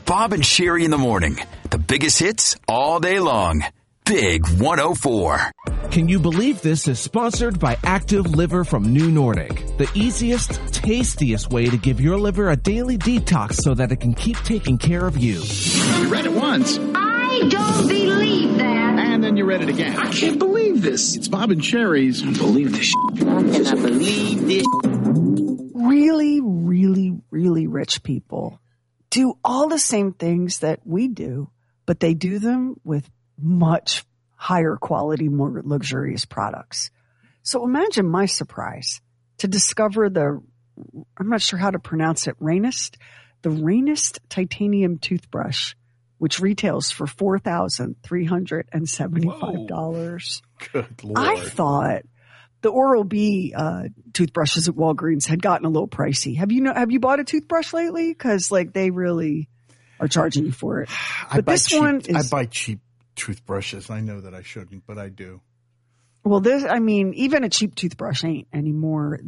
Bob and Sherry in the morning. The biggest hits all day long. Big 104. Can you believe this is sponsored by Active Liver from New Nordic, the easiest, tastiest way to give your liver a daily detox so that it can keep taking care of you. You read it once. I don't believe that. And then you read it again. I can't believe this. It's Bob and Sherry's. I don't believe this shit. How can I believe this? Really, really, really rich people do all the same things that we do, but they do them with much higher quality, more luxurious products. So imagine my surprise to discover I'm not sure how to pronounce it, the Rainist titanium toothbrush, which retails for $4,375. Good Lord. I thought the Oral-B toothbrushes at Walgreens had gotten a little pricey. Have you bought a toothbrush lately? Because they really are charging you for it. But I buy cheap toothbrushes. I know that I shouldn't, but I do. Well, even a cheap toothbrush ain't anymore.